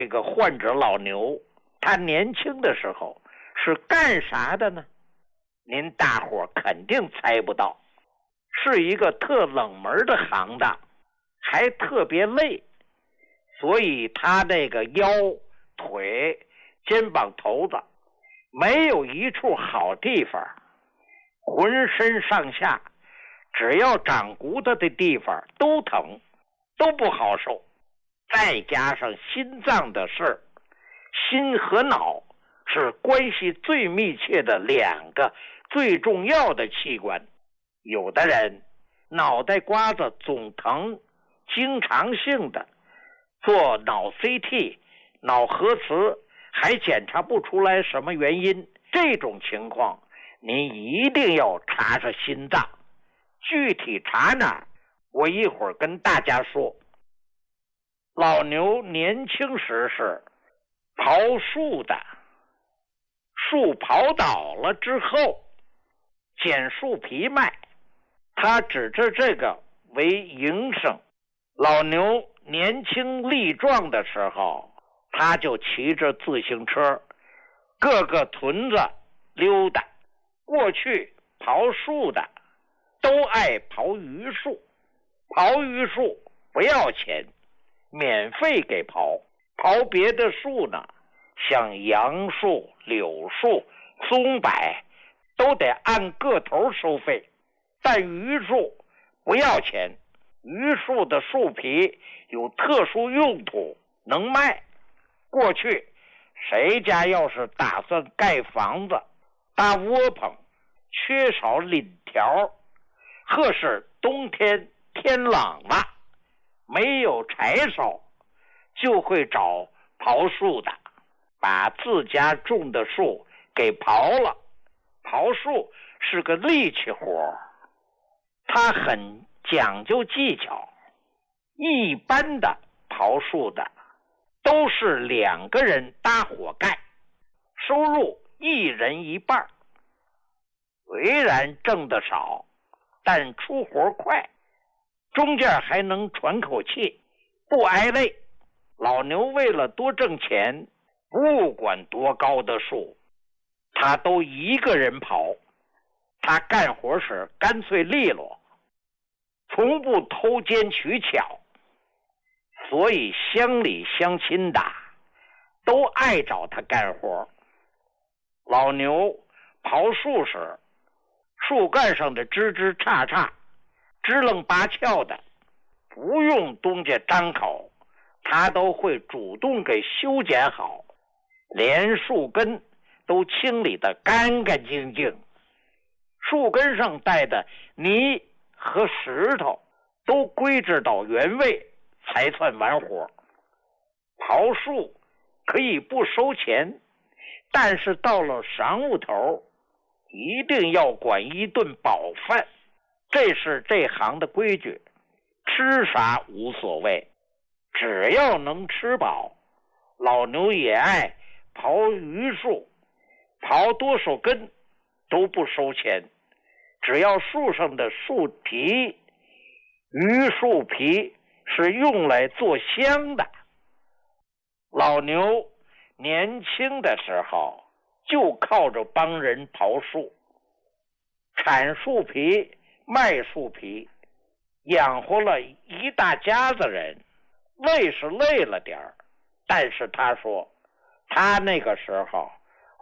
这个患者老牛，他年轻的时候是干啥的呢？您大伙肯定猜不到，是一个特冷门的行当，还特别累，所以他那个腰、腿、肩膀、头子没有一处好地方，浑身上下只要长骨头的地方都疼，都不好受。再加上心脏的事儿，心和脑是关系最密切的两个最重要的器官。有的人脑袋瓜子总疼，经常性的做脑 CT、脑核磁还检查不出来什么原因，这种情况您一定要查查心脏。具体查哪儿，我一会儿跟大家说。老牛年轻时是刨树的，树刨倒了之后捡树皮卖，他指着这个为营生。老牛年轻力壮的时候，他就骑着自行车各个屯子溜达。过去刨树的都爱刨榆树，刨榆树不要钱，免费给刨。刨别的树呢，像杨树、柳树、松柏都得按个头收费，但榆树不要钱。榆树的树皮有特殊用途，能卖。过去谁家要是打算盖房子、搭窝棚，缺少檩条，或是冬天天冷了没有柴烧，就会找刨树的，把自家种的树给刨了。刨树是个力气活，它很讲究技巧。一般的刨树的都是两个人搭伙干，收入一人一半。虽然挣得少，但出活快，中间还能喘口气，不挨累。老牛为了多挣钱，不管多高的树他都一个人刨。他干活时干脆利落，从不偷奸取巧，所以乡里乡亲的都爱找他干活。老牛刨树时，树干上的枝枝杈杈支棱八翘的，不用东家张口，他都会主动给修剪好，连树根都清理得干干净净。树根上带的泥和石头都归置到原位，才算完活。刨树可以不收钱，但是到了晌午头一定要管一顿饱饭，这是这行的规矩。吃啥无所谓，只要能吃饱。老牛也爱刨榆树，刨多少根都不收钱，只要树上的树皮，榆树皮是用来做香的。老牛年轻的时候就靠着帮人刨树，产树皮卖树皮，养活了一大家子人。累是累了点儿，但是他说他那个时候